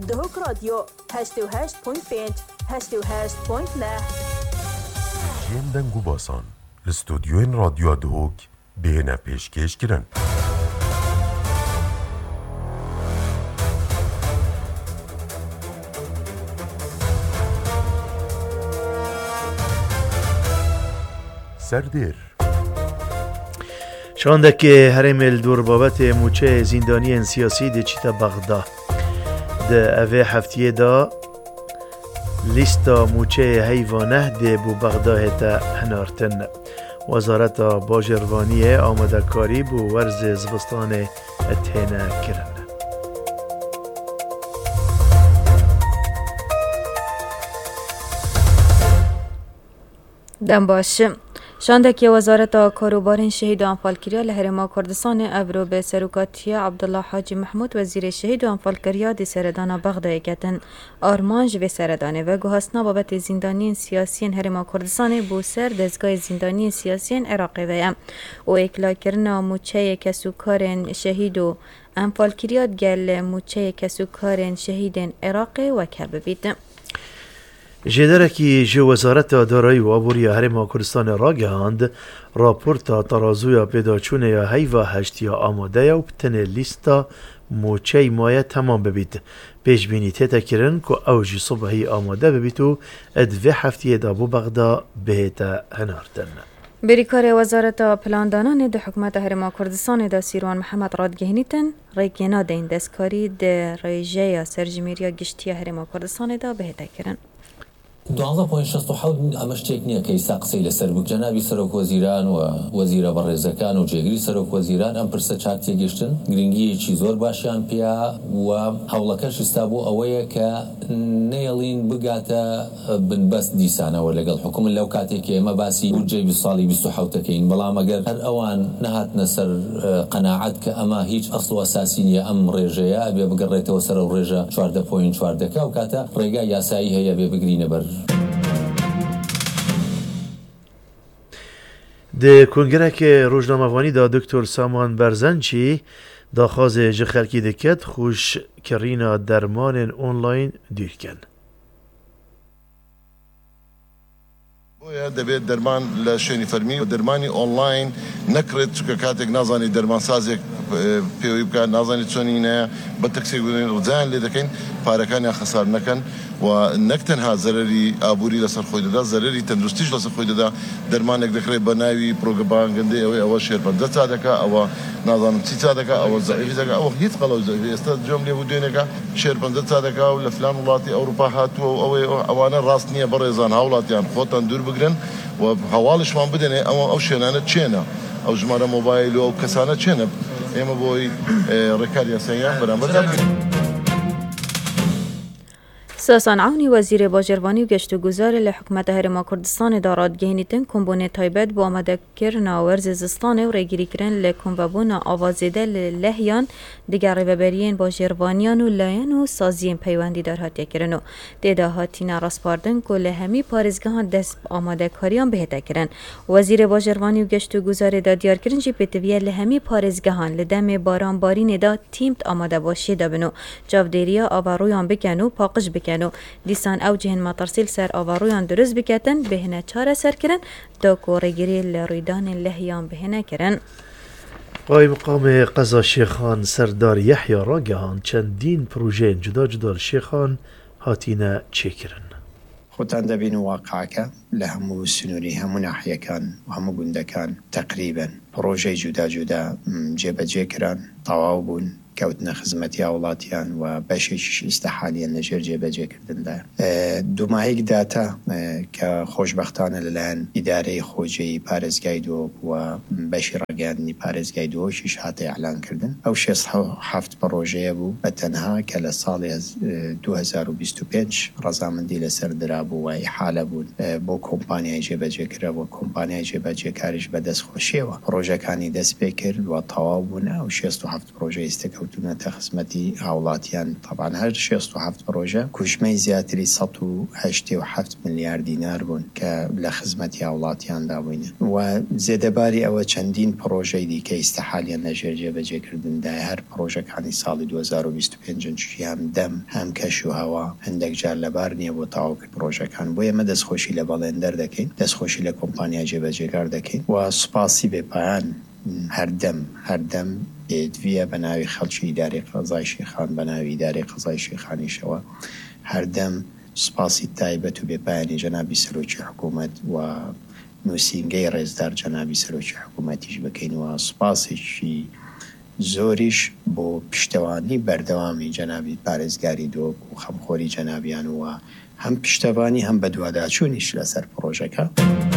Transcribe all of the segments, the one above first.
دهوك راديو 88.5 88.9 دنگو باسان الاستوديوين راديو دهوك بهنا پیشکش کرن. سردر شاندک هرمل دور بابت موچه زندانی سیاسی دی چیتا بغدا ده اوه هفتیه دا لیستا موچه حیوانه ده بو بغدا هتا هنارتن. وزارت باجروانی آماده کاری بو ورز زبستان اتهنه کرن. دم باشه شاندکی وزارت کاروبار شهید و انفالکریا لهرما کردستان ابرو به سروکاتی عبدالله حاجی محمود وزیر شهید و انفالکریا دی سردان بغداد کتن آرمانج و سردانه و گوهستنا بابت زندانی سیاسی هرما کردستان بو سر دزگاه زندانی سیاسی عراق و اکلا کرنا موچه کسوکار شهید و انفالکریا گل موچه کسوکار شهید عراق و کببید. جدرکی جو وزارت دارایی و آبوری هرما کردستان را گهاند راپورتا ترازویا پیداچونه یا هیوا هشتی آماده و بتن لیستا موچه مایه تمام ببید. پیش بینی تیتا کرن که اوجی صبحی آماده ببید و ادوه هفتی دابو بغدا بهتا هناردن. بریکار وزارت پلاندانان ده حکومت هرما کردستان ده سیروان محمد رادگهنیتن ریگینا ده این دستکاری ده ریجه سرجمیریا گشتی هرما کردستان ده بهتا کرن. 12.67 ئەمە شتێک نییە کە ئیستا قسەی لەسەر بوو جەنابی سەرۆک وەزیران و وەزیرە بەڕێزەکان و جێگیری سەرۆک وەزیران ئەم پرسە چاک تێگەشتن گرنگیەکی زۆر باشیان پێیا و هەوڵەکەش ئستا بوو ئەوەیە کە نێڵین بگاتە بنبەست دیسانەوە لەگەڵ حکومت لەو کاتێک ئێمە باسی بودجەی ساڵی 27ەکەین بەڵام ئەگەر هەر ئەوان نەهاتنە سەر قەناعەت کە ئەمە هیچ ئەسڵ و ئەساسی نییە ئەم ڕێژەیە ئەبێ بگەڕێتەوە سەر ئەو ڕێژە 14.4 و کاتە ڕێگای یاسایی هەیە بێ بگرینە بەر ده کنگره که روزنامه‌وانی دا دکتر سامان برزنچی دا خواز جخلکی دکت خوش کرینا درمان اونلاین دیر کن. دەبێت دەرمان لە شوێنی فەرمی و دەرمانی ئۆنلاین نەکرێت چونکە کاتێک نازانی دەرمانسازێک پێوەی بکات نازانی چۆنینە بە تەکسێک بنێن و جایان لێ دەکەین پارەکانیان خەسار نەکەن و نەک تەنها زەرەری ئابووری لەسەر خۆی دەدا زەرەری تەندروستیش لەسەر خۆی دەدا دەرمانێک دەکرێت بە ناوی پرۆگەبانگەندەی ئەوە شێرپەنجە چا دەکا ئەوە نازانم چی چا دەکا ئەوە زەعیف دەکا ئەوە هیچ قەڵەو زەعیف ئێستا جۆم لێ بوو دوێنێکە شێرپەنجە چا دەکا و لە فلان وڵاتی ئەوروپا هاتووە و ئەوانە ڕاست نییە بەڕێزان هاوڵاتیان خۆتان دوور بگرن و هەواڵشمان بدەنێ ئەو شوێنانە چێنە ئەو ژمارە مۆبایل و ئەو کەسانە چێنە ئێمە بۆی ڕێکار یاساییان بەرامبەر دەکەین. ساسان عونی وزیر باجروانی و گشت و گذار لحکومت هرما کردستان داراد گهینیتن کمبونه تایبت با آمده کرنا ورز زستان و ریگیری کرن لکمبون آوازیده لحیان دیگر ریببرین باجروانیان و لاین و سازین پیوندی در هاتی کرن و دیده هاتی نراس پاردن که لهمی پارزگاهان دست آماده کاریان بهته کرن. وزیر باجروانی و گشت و گذار دا دیار کرن جی پتویه لهمی پارزگاهان لدم باران بارین دا تیمت آماده باشی دا بنو جاودیریا آوارویان بکنو پاقش بکنو دیسان او جهن مطرسیل سر آوارویان درست بکتن بهنه چاره سر کرن دا کورگیری لریدان لحیان بهنه کرن. قایم مقام قضا شیخان سردار یحیی را گهان چندین پروژه جدا جدا شیخان هاتینا چه کرن. خۆتان دەبین واقعەکە لە هەموو سنووری هەموو ناحیەکان و هەموو گوندەکان تقریباً پرۆژەی جودا جودا جێبەجێکران تەواو بوون کەوتنە خزمەتی وڵاتیان و بەشێکیش ئێستا حالیان لەژێر جێبەجێکردندا. دووماهەیەک داتا کە خۆشبەختانە لەلایەن ئیدارەی خۆجێی پارێزگای دۆ و بەشی ڕاگەاندنی پارێزگای دۆشیش هاتە ئەعلانکردن. ئەو 607 پرۆژەیە بوو بە تەنها کە لە ساڵی 2025 ڕەزامەندی لەسەر درابوو و ئیحالە بوون بۆ کۆمپانیای جێبەجێکراوە کۆمپانیای جێبەجێکاریش بەدەستخۆشیەوە پرۆژەکانی دەست پێ کرد و تەواو بوون. ئەو 607 پرۆژە ئێستا کەوتونەتە خزمەتی هاوڵاتیان طبعاً هەر 607 پرۆژە کوژمەی زیاتری 187 ملیار دینار بوون کە لە خزمەتی هاوڵاتیاندا بووینە و زێدەباری ئەوە چەندین پروژه دیکه استحالی نجار جبجه کردن ده هر پروژه کانی سال 2025 چی هم دم هم کشو هوا هندک جار لبارنیه و تاوک پروژه کان بوی مدرس خوشی لبالندر دکین دست خوشی لکمپانیا جبجه کار دکین و سپاسی به پایان هر دم دویه بناوی خلچی اداره قضای شیخان بناوی اداره قضای شیخانی شوا هر دم سپاسی تایبت و به پایان جنابی سروچ حکومت و نوسینگی رزدار جنابی سروچ حکومتیش بکین و سپاسیشی زوریش با پشتوانی بردوامی جنابی پارێزگاری دۆک و خەمخۆری جنابیان و هم پشتوانی هم بەدواداچوونیش لەسەر پرۆژەکە.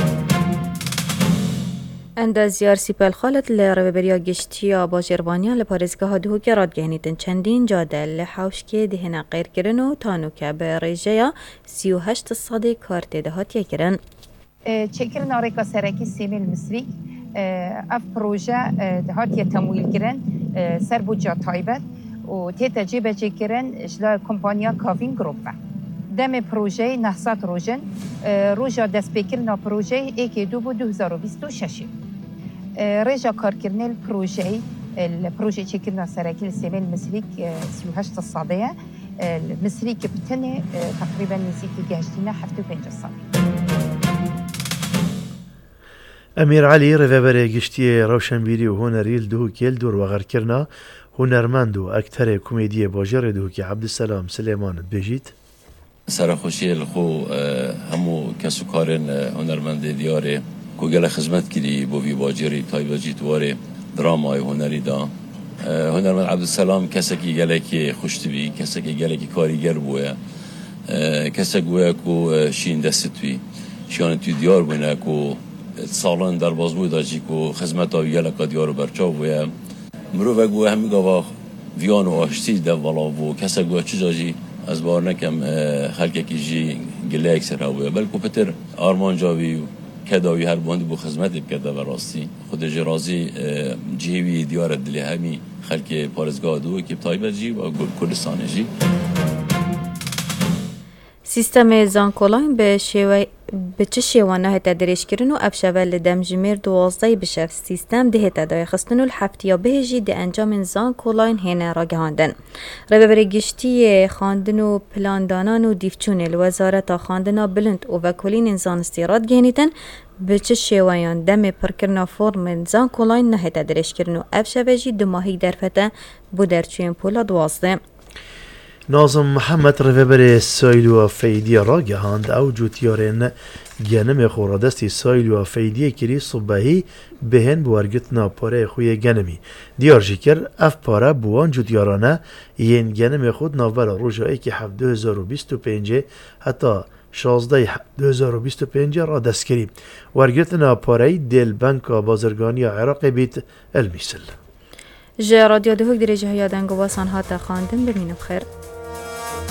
اندازیار سیپل خالت لرببریا گشتیا باجربانیان لپارزگاه دهو که رادگهنیتن چندین جاده لحوش که دهنا غیر کرن و تانو که به ریجه 38 صدی کارت دهاتیه کرن. چکرن آریکا سرکی سیمیل مصری اف پروژه دهاتیه تمویل کرن سر بودجا تایبت و تیتا جیبه چکرن اجلا کمپانیا کافین گروپ دم پروژه نحصات روژن روژا دست بکرنا پروژه ایکی دو بو 2026 رجا کارکرنه البروژه چکرنا سرکی سیمیل مسریک 38 صادیه المسریک بتنه تقریبا نزیکی گهشتینا 75 صادی. امیر علی رهبر گشتی روشنبیری و هنری دهو کل دور و غر کرنا هنرمند و اکتر کمدی باجر دهو که عبدالسلام سلیمان بجید سرخوشی الخو همو کسو کارن هنرمند دیاره که گل خدمت کردی با وی باجری تایبه جیتواره درامای هنری دا هنرمند عبدالسلام کسی که گله که خوشتوی کسی که گله که کاریگر بوده کسی گویا که شین دستتوی شیان توی دیار بونه که سالان در بازبوی داشتی که خدمت ها گله که دیار برچاو بوده مروفه گویا همی گواه ویان و آشتی ده والا و کسی گویا چیزا از بار نکم خلقه کی جی گله اکثر هویه بلکه پتر آرمان جاوی کداوی هر باندی بو خدمت بکرده و راستی خود جرازی جیوی دیار دلی همی خلق پارزگاه دو که تایبت جی و کردستان جی سیستم زانکولاین به چه شیوانه هتا درش کرن و ابشول دمجمیر 12 بشف سیستم ده هتا دای خستن الحفتی یا بهجی ده انجام زانکولاین هنه را گهاندن. رببر گشتی خاندن و پلاندانان و دیفچون الوزارت خاندنا بلند و وکولین زانستی راد گهنیتن به چه شیوان دم پرکرنا فرم زانکولاین نه هتا درش کرن و ابشوجی دو ماهی درفته بودرچوین پولا 12. ناظم محمد رهبر سایلو فیدی را گهاند او جوتیارن گنم خوردستی سایلو فیدی کری صبحی بهن بورگتنا پاره خوی گنمی دیار جیکر اف پاره بوان جوتیارانه ین گنم خود ناور روژایی که 2025 حتی 16 2025 را دست کری ورگتنا پاره دل بنک بازرگانی عراق بیت المیسل جا رادیو دهوک درجه های دنگو باسان ها تا خواندن ببینم خیر.